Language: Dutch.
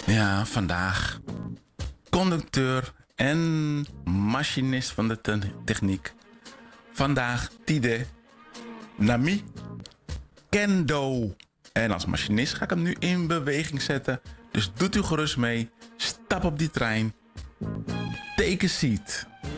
Ja, vandaag conducteur en machinist van de techniek. Vandaag Tide Nami Kendo. En als machinist ga ik hem nu in beweging zetten. Dus doet u gerust mee. Stap op die trein. Take a seat.